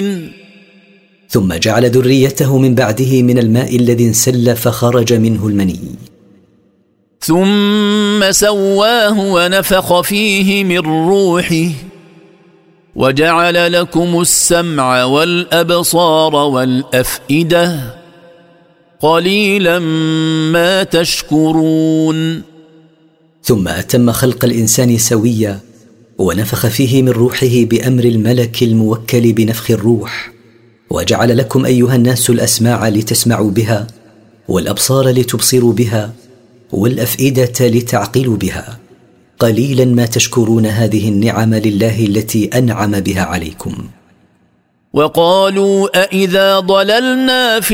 ثم جعل ذريته من بعده من الماء الذي انسل فخرج منه المني. ثم سواه ونفخ فيه من روحه وجعل لكم السمع والأبصار والأفئدة قليلا ما تشكرون. ثم أتم خلق الإنسان سويا ونفخ فيه من روحه بأمر الملك الموكل بنفخ الروح، وجعل لكم أيها الناس الأسماع لتسمعوا بها، والأبصار لتبصروا بها، والأفئدة لتعقلوا بها. قليلا ما تشكرون هذه النعم لله التي أنعم بها عليكم. وقالوا أإذا ضللنا في